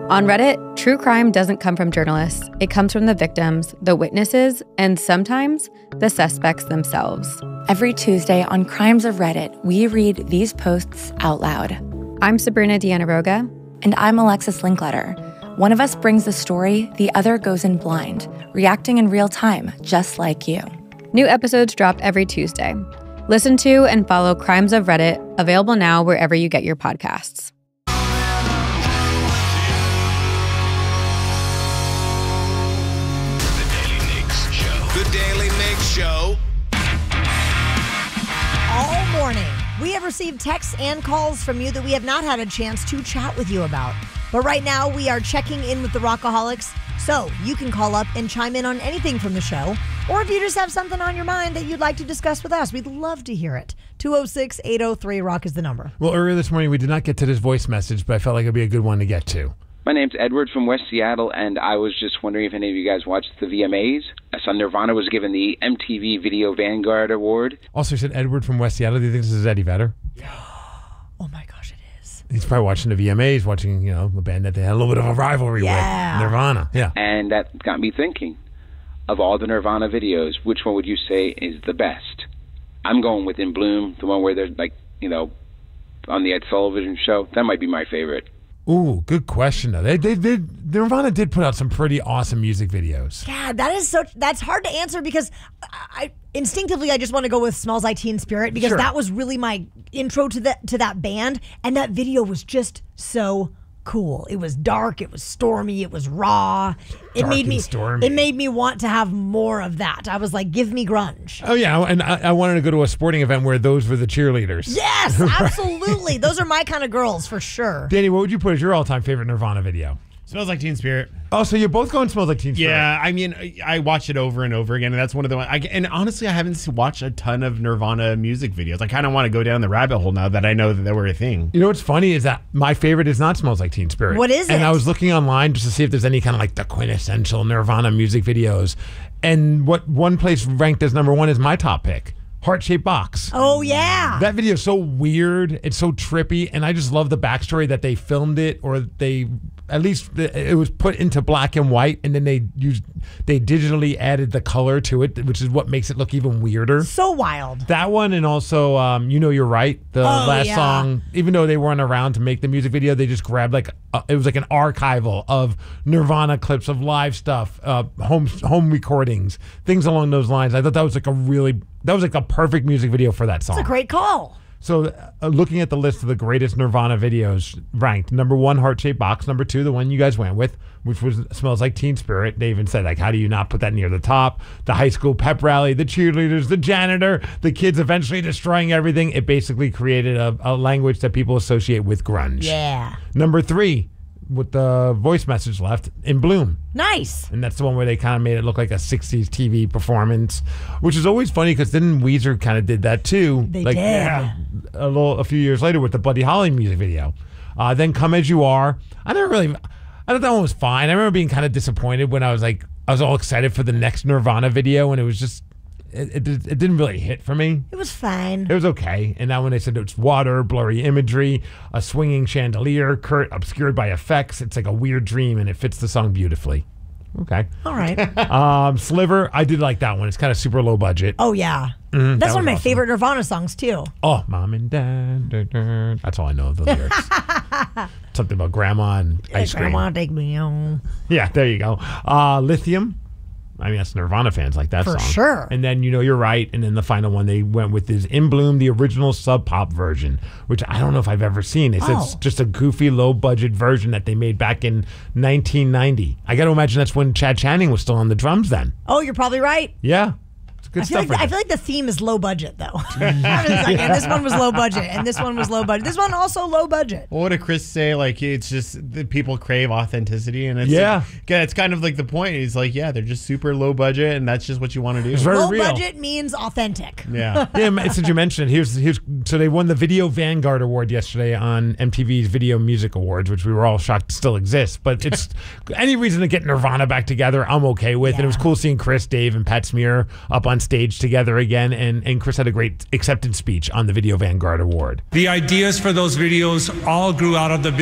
On Reddit, true crime doesn't come from journalists. It comes from the victims, the witnesses, and sometimes the suspects themselves. Every Tuesday on Crimes of Reddit, we read these posts out loud. I'm Sabrina Diana-Roga. And I'm Alexis Linkletter. One of us brings the story, the other goes in blind, reacting in real time, just like you. New episodes drop every Tuesday. Listen to and follow Crimes of Reddit, available now wherever you get your podcasts. The Daily Mix Show. All morning, we have received texts and calls from you that we have not had a chance to chat with you about. But right now, we are checking in with the Rockaholics, so you can call up and chime in on anything from the show. Or if you just have something on your mind that you'd like to discuss with us, we'd love to hear it. 206-803-ROCK is the number. Well, earlier this morning, we did not get to this voice message, but I felt like it would be a good one to get to. My name's Edward from West Seattle, and I was just wondering if any of you guys watched the VMAs. I saw Nirvana was given the MTV Video Vanguard Award. Also said Edward from West Seattle. Do you think this is Eddie Vedder? Oh my gosh, it is. He's probably watching the VMAs, watching, a band that they had a little bit of a rivalry with, Nirvana. Yeah. And that got me thinking, of all the Nirvana videos, which one would you say is the best? I'm going with In Bloom, the one where they're on the Ed Sullivan show. That might be my favorite. Ooh, good question, though. Nirvana did put out some pretty awesome music videos. Yeah, that's hard to answer because I instinctively I just want to go with Smells Like Teen Spirit because that was really my intro to that band, and that video was just so cool. It was dark, it was stormy, it was raw. It made me want to have more of that. I was like, give me grunge. Oh yeah, and I wanted to go to a sporting event where those were the cheerleaders. Yes, absolutely. Those are my kind of girls for sure. Danny, what would you put as your all-time favorite Nirvana video? Smells Like Teen Spirit. Oh, so you're both going Smells Like Teen Spirit. Yeah, I mean, I watch it over and over again, and that's one of the ones. And honestly, I haven't watched a ton of Nirvana music videos. I kind of want to go down the rabbit hole now that I know that they were a thing. You know what's funny is that my favorite is not Smells Like Teen Spirit. What is it? And I was looking online just to see if there's any kind of the quintessential Nirvana music videos. And what one place ranked as number one is my top pick. Heart-Shaped Box. Oh, yeah. That video is so weird. It's so trippy. And I just love the backstory that they filmed it, or it was put into black and white, and then they digitally added the color to it, which is what makes it look even weirder. So wild. That one, and also You Know You're Right, the last song. Even though they weren't around to make the music video, they just grabbed it was like an archival of Nirvana clips of live stuff, home recordings, things along those lines. I thought that was a perfect music video for that song. It's a great call. So looking at the list of the greatest Nirvana videos ranked, number one, Heart-Shaped Box. Number two, the one you guys went with, which was Smells Like Teen Spirit. They even said, how do you not put that near the top? The high school pep rally, the cheerleaders, the janitor, the kids eventually destroying everything. It basically created a language that people associate with grunge. Yeah. Number three, with the voice message left, In Bloom. Nice. And that's the one where they kind of made it look like a 60s TV performance, which is always funny because then Weezer kind of did that too. They did. Yeah, a few years later with the Buddy Holly music video. Then Come As You Are. I thought that one was fine. I remember being kind of disappointed when I was all excited for the next Nirvana video, and it was just, it didn't really hit for me. It was fine. It was okay. And now when they said it's water, blurry imagery, a swinging chandelier, obscured by effects, it's like a weird dream, and it fits the song beautifully. Okay. All right. Sliver, I did like that one. It's kind of super low budget. Oh, yeah. Mm-hmm. That's one of my favorite Nirvana songs, too. Oh, Mom and Dad. That's all I know of the lyrics. Something about grandma and ice cream. Grandma, take me home. Yeah, there you go. Lithium. I mean, that's Nirvana fans like that song. For sure. And then You Know You're Right. And then the final one they went with is In Bloom, the original Sub Pop version, which I don't know if I've ever seen. It's just a goofy, low-budget version that they made back in 1990. I got to imagine that's when Chad Channing was still on the drums then. Oh, you're probably right. Yeah. Good I feel like the theme is low budget, though. And this one was low budget, and this one was low budget. This one also low budget. Well, what did Chris say? It's just that people crave authenticity, and it's it's kind of like the point. He's like, they're just super low budget, and that's just what you want to do. It's very low real. budget means authentic. Yeah. Since you mentioned it, so they won the Video Vanguard Award yesterday on MTV's Video Music Awards, which we were all shocked still exists. But it's any reason to get Nirvana back together, I'm okay with. And it was cool seeing Chris, Dave, and Pat Smear up on stage together again, and Chris had a great acceptance speech on the Video Vanguard Award. The ideas for those videos all grew out of the